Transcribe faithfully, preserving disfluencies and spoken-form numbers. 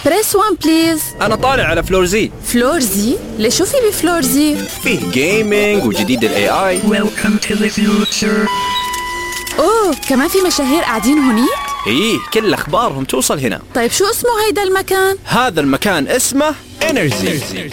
بريس وان بليز. أنا طالع على فلور زي. فلور زي؟ ليش شو في بفلور زي؟ فيه جيمينج وجديد ال إيه آي. Welcome to the future. أوه كمان في مشاهير قاعدين هونيك؟ إيه كل أخبارهم توصل هنا. طيب شو اسمه هيدا المكان؟ هذا المكان اسمه إنرجي.